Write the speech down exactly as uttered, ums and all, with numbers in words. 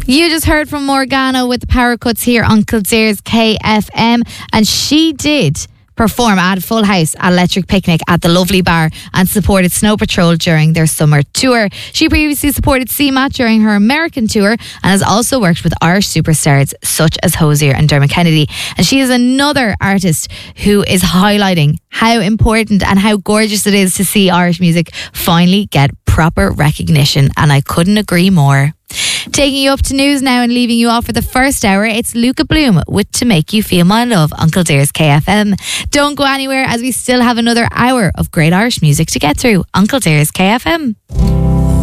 You just heard from Morgana with the Power Cuts here on Kildare's K F M, and she did perform at Full House at Electric Picnic at the Lovely Bar and supported Snow Patrol during their summer tour. She previously supported C M A T during her American tour and has also worked with Irish superstars such as Hozier and Dermot Kennedy. And she is another artist who is highlighting how important and how gorgeous it is to see Irish music finally get proper recognition, and I couldn't agree more. Taking you up to news now and leaving you off for the first hour, it's Luca Bloom with To Make You Feel My Love on Kildare's K F M. Don't go anywhere as we still have another hour of great Irish music to get through on Kildare's K F M.